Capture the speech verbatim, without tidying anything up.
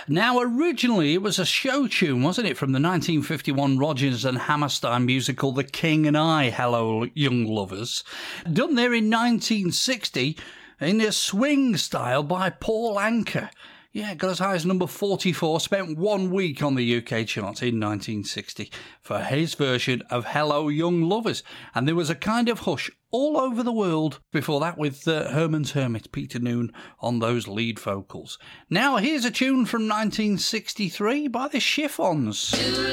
Now, originally it was a show tune, wasn't it, from the nineteen fifty-one Rodgers and Hammerstein musical The King and I, Hello Young Lovers, done there in nineteen sixty in a swing style by Paul Anka. Yeah, got as high as number forty-four, spent one week on the U K charts in nineteen sixty for his version of Hello Young Lovers. And there was a kind of hush all over the world before that with uh, Herman's Hermit, Peter Noone on those lead vocals. Now here's a tune from nineteen sixty-three by the Chiffons.